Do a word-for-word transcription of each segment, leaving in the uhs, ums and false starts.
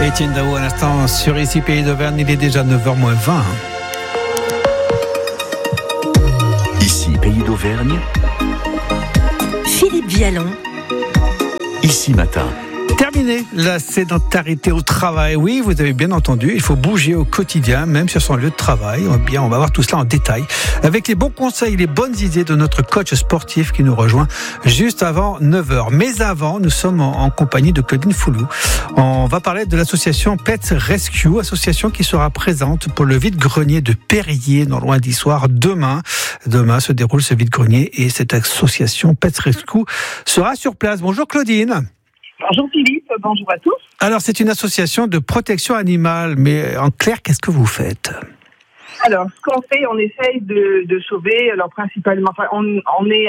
Etienne Daou à l'instant sur ici Pays d'Auvergne, il est déjà neuf heures moins vingt. Ici Pays d'Auvergne, Philippe Vialon. Ici Matin. Terminé la sédentarité au travail. Oui, vous avez bien entendu, il faut bouger au quotidien, même sur son lieu de travail. Bien, on va voir tout cela en détail avec les bons conseils, les bonnes idées de notre coach sportif qui nous rejoint juste avant neuf heures. Mais avant, nous sommes en, en compagnie de Claudine Foulou. On va parler de l'association Pets Rescue, association qui sera présente pour le vide-grenier de Périer, non loin d'Issoire, demain. Demain se déroule ce vide-grenier et cette association Pets Rescue sera sur place. Bonjour Claudine. Bonjour Philippe, bonjour à tous. Alors c'est une association de protection animale, mais en clair, qu'est-ce que vous faites ? Alors ce qu'on fait, on essaye de, de sauver, alors principalement, enfin, on, on, est,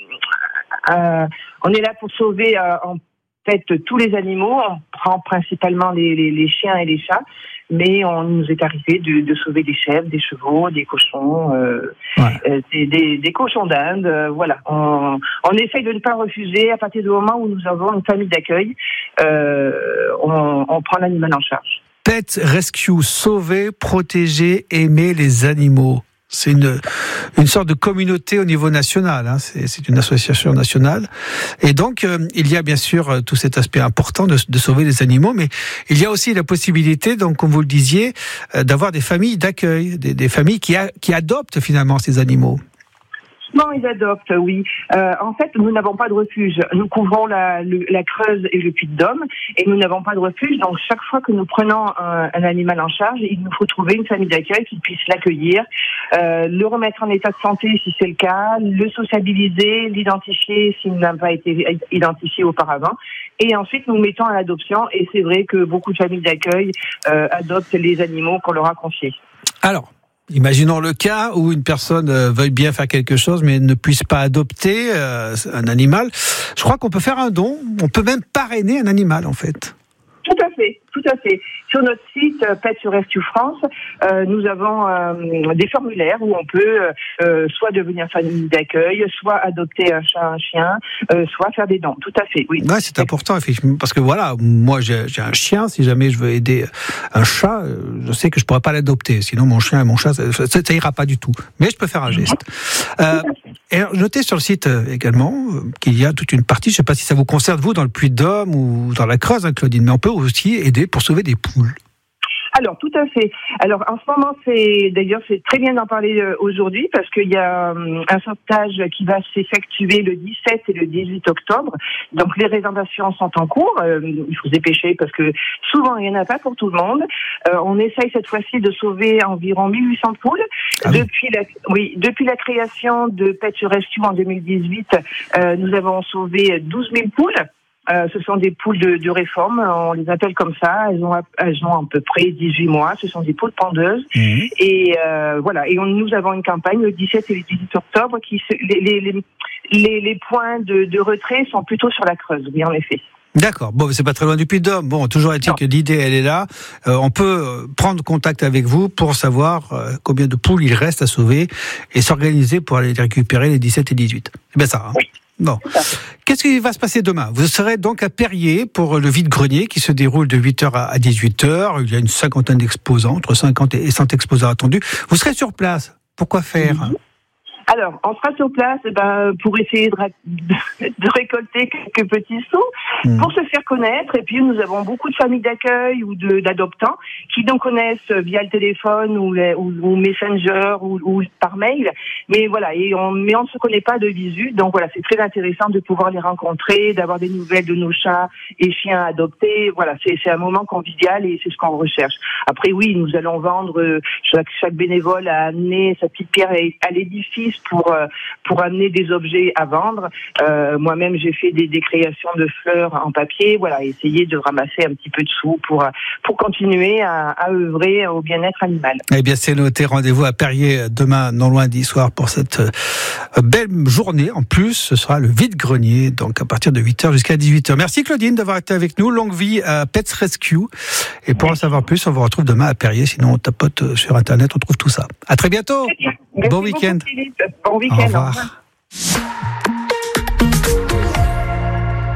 euh, euh, on est là pour sauver euh, en fait tous les animaux, on prend principalement les, les, les chiens et les chats, mais on nous est arrivé de, de sauver des chèvres, des chevaux, des cochons, euh, ouais. euh, des, des, des cochons d'Inde, euh, voilà. On, on essaye de ne pas refuser à partir du moment où nous avons une famille d'accueil, euh, on, on prend l'animal en charge. Pets Rescue, sauver, protéger, aimer les animaux. C'est une, une sorte de communauté au niveau national, hein. c'est, c'est une association nationale. Et donc, euh, il y a bien sûr euh, tout cet aspect important de, de sauver les animaux, mais il y a aussi la possibilité, donc, comme vous le disiez, euh, d'avoir des familles d'accueil, des, des familles qui, a, qui adoptent finalement ces animaux. Non, ils adoptent, oui. Euh, en fait, nous n'avons pas de refuge. Nous couvrons la, le, la Creuse et le Puy-de-Dôme, et nous n'avons pas de refuge. Donc, chaque fois que nous prenons un, un animal en charge, il nous faut trouver une famille d'accueil qui puisse l'accueillir, euh, le remettre en état de santé si c'est le cas, le sociabiliser, l'identifier s'il n'a pas été identifié auparavant, et ensuite nous mettons à l'adoption. Et c'est vrai que beaucoup de familles d'accueil euh, adoptent les animaux qu'on leur a confiés. Alors, imaginons le cas où une personne veuille bien faire quelque chose mais ne puisse pas adopter euh, un animal. Je crois qu'on peut faire un don, on peut même parrainer un animal en fait. Tout à fait, tout à fait. Sur notre site Pets Rescue France, euh, nous avons euh, des formulaires où on peut euh, soit devenir famille d'accueil, soit adopter un chat, un chien, euh, soit faire des dons. Tout à fait, oui. Ouais, c'est important, effectivement, parce que voilà, moi j'ai, j'ai un chien, si jamais je veux aider un chat, je sais que je pourrais pas l'adopter, sinon mon chien et mon chat, ça, ça, ça ira pas du tout. Mais je peux faire un geste. Euh, et notez sur le site également qu'il y a toute une partie, je sais pas si ça vous concerne vous dans le Puy-de-Dôme ou dans la Creuse, hein, Claudine, mais on peut aussi aider pour sauver des poules. Alors, tout à fait. Alors, en ce moment, c'est d'ailleurs, c'est très bien d'en parler euh, aujourd'hui parce qu'il y a euh, un sauvetage qui va s'effectuer le dix-sept et le dix-huit octobre. Donc, les réservations sont en cours. Euh, il faut se dépêcher parce que souvent, il n'y en a pas pour tout le monde. Euh, on essaye cette fois-ci de sauver environ mille huit cents poules. Ah oui. Depuis la, oui, depuis la création de Pets Rescue en deux mille dix-huit, euh, nous avons sauvé douze mille poules. Euh, ce sont des poules de, de réforme, on les appelle comme ça. Elles ont, elles ont à peu près dix-huit mois. Ce sont des poules pendeuses. Mmh. Et euh, voilà. Et on, nous avons une campagne le dix-sept et le dix-huit octobre qui les les les, les, les points de, de retrait sont plutôt sur la Creuse. Oui, en effet. D'accord. Bon, c'est pas très loin du Puy-de-Dôme. Bon, toujours est-il que l'idée, elle est là. Euh, on peut prendre contact avec vous pour savoir euh, combien de poules il reste à sauver et s'organiser pour aller les récupérer les dix-sept et dix-huit. C'est bien ça. Hein. Oui. Bon. Qu'est-ce qui va se passer demain ? Vous serez donc à Périer pour le vide-grenier qui se déroule de huit heures à dix-huit heures. Il y a une cinquantaine d'exposants, entre cinquante et cent exposants attendus. Vous serez sur place. Pourquoi faire ? Mm-hmm. Alors, on sera sur place eh ben, pour essayer de, ra- de, de récolter quelques petits sous, mmh. pour se faire connaître. Et puis, nous avons beaucoup de familles d'accueil ou de, d'adoptants qui nous connaissent via le téléphone ou, les, ou, ou Messenger ou, ou par mail. Mais voilà, et on, mais on ne se connaît pas de visu. Donc voilà, c'est très intéressant de pouvoir les rencontrer, d'avoir des nouvelles de nos chats et chiens adoptés. Voilà, c'est, c'est un moment convivial et c'est ce qu'on recherche. Après, oui, nous allons vendre, chaque, chaque bénévole a amené sa petite pierre à l'édifice pour euh, pour amener des objets à vendre. Euh, moi-même, j'ai fait des, des créations de fleurs en papier. Voilà, essayer de ramasser un petit peu de sous pour pour continuer à, à œuvrer au bien-être animal. Eh bien, c'est noté. Rendez-vous à Périer demain, non loin d'Issoire, pour cette euh, belle journée. En plus, ce sera le vide-grenier, donc à partir de huit heures jusqu'à dix-huit heures. Merci Claudine d'avoir été avec nous. Longue vie à Pets Rescue. Et pour en savoir plus, on vous retrouve demain à Périer. Sinon, on tapote sur Internet, on trouve tout ça. À très bientôt. Merci bon week-end. Bon week-end. Au revoir. Au revoir.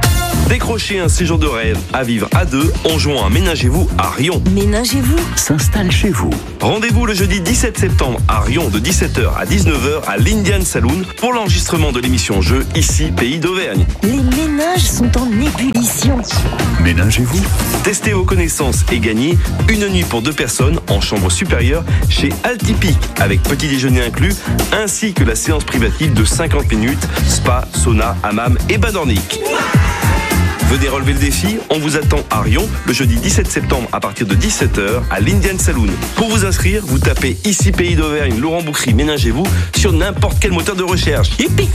Décrochez un séjour de rêve à vivre à deux en jouant à Ménagez-vous à Rion. Ménagez-vous S'installe chez vous. Rendez-vous le jeudi dix-sept septembre à Rion de dix-sept heures à dix-neuf heures à l'Indian Saloon pour l'enregistrement de l'émission Jeu Ici Pays d'Auvergne. Les ménages sont en ébullition. Ménagez-vous. Testez vos connaissances et gagnez une nuit pour deux personnes en chambre supérieure chez Altipic avec petit déjeuner inclus ainsi que la séance privative de cinquante minutes, spa, sauna, hammam et bain nordique. Venez relever le défi, on vous attend à Rion le jeudi dix-sept septembre à partir de dix-sept heures à l'Indian Saloon. Pour vous inscrire, vous tapez Ici Pays d'Auvergne, Laurent Boucry, Ménagez-vous sur n'importe quel moteur de recherche. Yippee!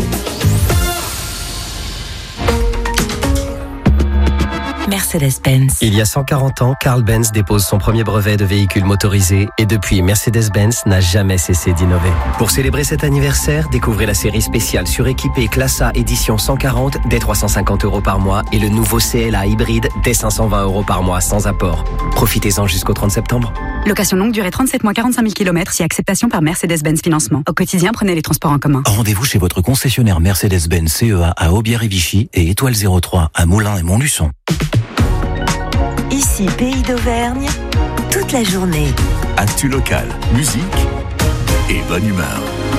Mercedes-Benz. Il y a cent quarante ans, Carl Benz dépose son premier brevet de véhicule motorisé et depuis, Mercedes-Benz n'a jamais cessé d'innover. Pour célébrer cet anniversaire, découvrez la série spéciale suréquipée Classe A édition cent quarante dès trois cent cinquante euros par mois et le nouveau C L A hybride dès cinq cent vingt euros par mois sans apport. Profitez-en jusqu'au trente septembre. Location longue durée trente-sept mois, quarante-cinq mille kilomètres, si acceptation par Mercedes-Benz Financement. Au quotidien, prenez les transports en commun. Rendez-vous chez votre concessionnaire Mercedes-Benz C E A à Aubière et Vichy et Étoile zéro trois à Moulins et Montluçon. Ici, Pays d'Auvergne, toute la journée. Actu local, musique et bonne humeur.